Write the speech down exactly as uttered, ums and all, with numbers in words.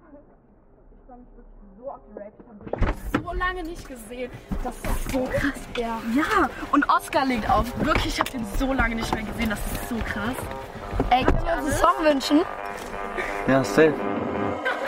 Ich freue mich wirklich so auf die Rave. Ich habe Brigitte so lange nicht gesehen. Das ist so krass, ja. Ja, und Oscar legt auf. Wirklich, ich habe den so lange nicht mehr gesehen. Das ist so krass. Ey, können wir uns einen Song wünschen? Ja, safe.